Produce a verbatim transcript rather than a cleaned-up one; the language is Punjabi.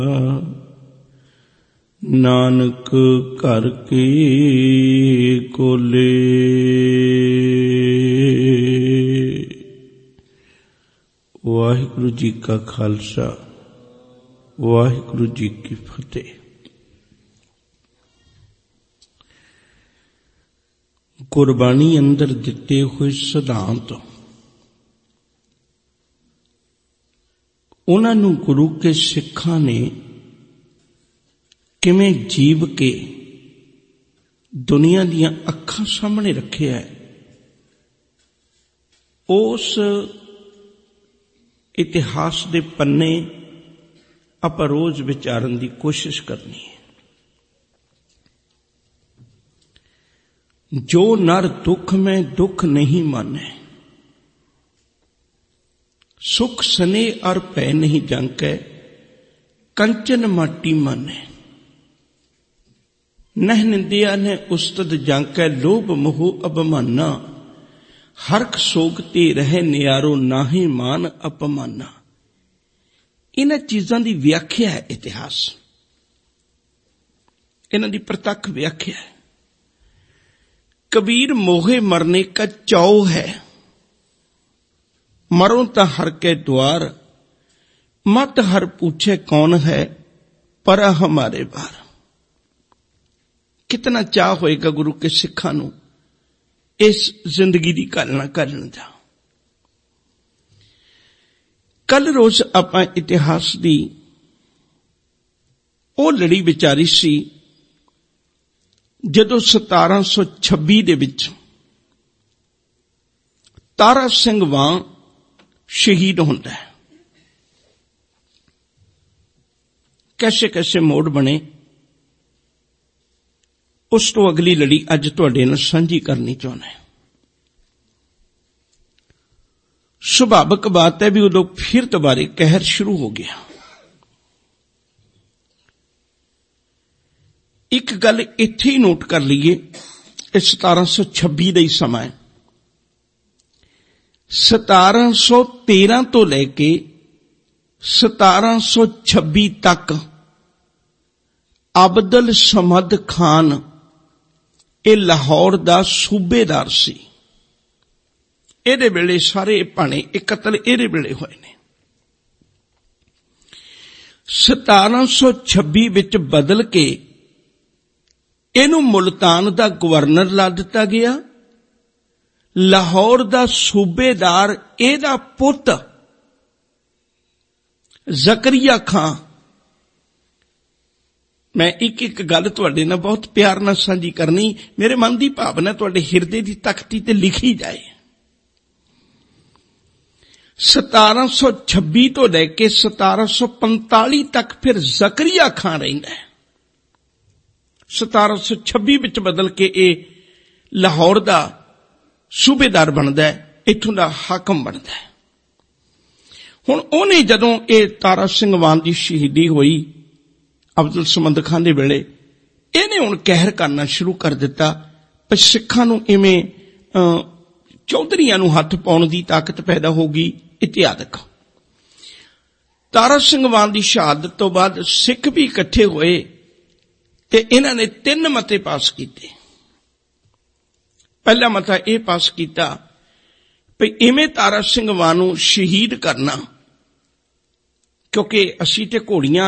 ਨਾਨਕ ਘਰ ਕੀ ਕੋਲੇ। ਵਾਹਿਗੁਰੂ ਜੀ ਕਾ ਖਾਲਸਾ, ਵਾਹਿਗੁਰੂ ਜੀ ਕੀ ਫਤਿਹ। ਗੁਰਬਾਣੀ ਅੰਦਰ ਦਿੱਤੇ ਹੋਏ ਸਿਧਾਂਤ, ਉਹਨਾਂ ਨੂੰ ਗੁਰੂ ਕੇ ਸਿੱਖਾਂ ਨੇ ਕਿਵੇਂ ਜੀਵ ਕੇ ਦੁਨੀਆ ਦੀਆਂ ਅੱਖਾਂ ਸਾਹਮਣੇ ਰੱਖਿਆ ਹੈ, ਉਸ ਇਤਿਹਾਸ ਦੇ ਪੰਨੇ ਆਪਾਂ ਰੋਜ਼ ਵਿਚਾਰਨ ਦੀ ਕੋਸ਼ਿਸ਼ ਕਰਨੀ ਹੈ। ਜੋ ਨਰ ਦੁੱਖ ਮੈਂ ਦੁੱਖ ਨਹੀਂ ਮਾਨੈ, ਸੁਖ ਸਨੇ ਅਰ ਭੈ ਨਹੀਂ ਜਾਂਕੈ, ਕੰਚਨ ਮਾਟੀ ਮਾਨੈ। ਨਹਿ ਨਿੰਦਿਆ ਨੇ ਉਸਤਤ ਜਾਂਕੈ, ਲੋਭ ਮੋਹ ਅਭਮਾਨਾ। ਹਰਖ ਸੋਗ ਤੇ ਰਹਿ ਨਿਆਰੋ, ਨਾਹੀ ਮਾਨ ਅਪਮਾਨਾ। ਇਹਨਾਂ ਚੀਜ਼ਾਂ ਦੀ ਵਿਆਖਿਆ ਹੈ ਇਤਿਹਾਸ, ਇਹਨਾਂ ਦੀ ਪ੍ਰਤੱਖ ਵਿਆਖਿਆ ਹੈ। ਕਬੀਰ ਮੋਹੇ ਮਰਨੇ ਕਾ ਚਾਉ ਹੈ, ਮਰੋ ਤਾਂ ਹਰ ਕੇ द्वार। ਮਤ ਹਰ पूछे कौन है, पर हमारे बार। कितना चाह होएगा गुरु के सिखा नू इस जिंदगी की घालना करने का। कल रोज आपां इतिहास की वो लड़ी विचारी सी जदों सतारां सौ छब्बी दे विच तारा सिंह वां शहीद होंदा है। कैसे कैसे मोड़ बने, उस तो अगली लड़ी अज तुहाडे नाल सांझी करनी चाहुंदा है। सुभाविक बात है भी उदों फिर दोबारे कहर शुरू हो गया। एक गल इत्थे ही नोट कर लीए, इस सतारां सौ छब्बी का ही समा है। सतारां सौ तेरह तो लैके सतारां सौ छब्बी तक अब्दुल समद खान ये लाहौर दा सूबेदार सी। ਇਹਦੇ ਵੇਲੇ ਸਾਰੇ ਭਾਣੇ ਇਹ ਕਤਲ ਇਹਦੇ ਵੇਲੇ ਹੋਏ ਨੇ। ਸਤਾਰਾਂ ਸੌ ਛੱਬੀ ਵਿੱਚ ਬਦਲ ਕੇ ਇਹਨੂੰ ਮੁਲਤਾਨ ਦਾ ਗਵਰਨਰ ਲਾ ਦਿੱਤਾ ਗਿਆ। ਲਾਹੌਰ ਦਾ ਸੂਬੇਦਾਰ ਇਹਦਾ ਪੁੱਤ ਜ਼ਕਰੀਆ ਖਾਂ। ਮੈਂ ਇੱਕ ਇੱਕ ਗੱਲ ਤੁਹਾਡੇ ਨਾਲ ਬਹੁਤ ਪਿਆਰ ਨਾਲ ਸਾਂਝੀ ਕਰਨੀ, ਮੇਰੇ ਮਨ ਦੀ ਭਾਵਨਾ ਤੁਹਾਡੇ ਹਿਰਦੇ ਦੀ ਤਖਤੀ ਤੇ ਲਿਖੀ ਜਾਏ। ਸਤਾਰਾਂ ਸੌ ਛੱਬੀ ਤੋਂ ਲੈ ਕੇ ਸਤਾਰਾਂ ਸੌ ਪੰਤਾਲੀ ਤੱਕ ਫਿਰ ਜ਼ਕਰੀਆ ਖਾਂ ਰਹਿੰਦਾ ਹੈ। ਸਤਾਰਾਂ ਸੌ ਛੱਬੀ ਵਿੱਚ ਬਦਲ ਕੇ ਇਹ ਲਾਹੌਰ ਦਾ ਸੂਬੇਦਾਰ ਬਣਦਾ ਹੈ, ਇੱਥੋਂ ਦਾ ਹਾਕਮ ਬਣਦਾ ਹੈ। ਹੁਣ ਉਹਨੇ ਜਦੋਂ ਇਹ ਤਾਰਾ ਸਿੰਘ ਵਾਨ ਦੀ ਸ਼ਹੀਦੀ ਹੋਈ ਅਬਦੁਲ ਸਮਦ ਖਾਨ ਦੇ ਵੇਲੇ, ਇਹਨੇ ਹੁਣ ਕਹਿਰ ਕਰਨਾ ਸ਼ੁਰੂ ਕਰ ਦਿੱਤਾ। ਪਰ ਸਿੱਖਾਂ ਨੂੰ ਇਵੇਂ ਚੌਧਰੀਆਂ ਨੂੰ ਹੱਥ ਪਾਉਣ ਦੀ ਤਾਕਤ ਪੈਦਾ ਹੋ ਗਈ। ਇਤਿਹਾਦਕ ਤਾਰਾ ਸਿੰਘ ਵਾਨ ਦੀ ਸ਼ਹਾਦਤ ਤੋਂ ਬਾਅਦ ਸਿੱਖ ਵੀ ਇਕੱਠੇ ਹੋਏ ਤੇ ਇਹਨਾਂ ਨੇ ਤਿੰਨ ਮਤੇ ਪਾਸ ਕੀਤੇ। ਪਹਿਲਾ ਮਤਾ ਇਹ ਪਾਸ ਕੀਤਾ ਵੀ ਇਵੇਂ ਤਾਰਾ ਸਿੰਘ ਵਾਨ ਨੂੰ ਸ਼ਹੀਦ ਕਰਨਾ, ਕਿਉਂਕਿ ਅਸੀਂ ਤੇ ਘੋੜੀਆਂ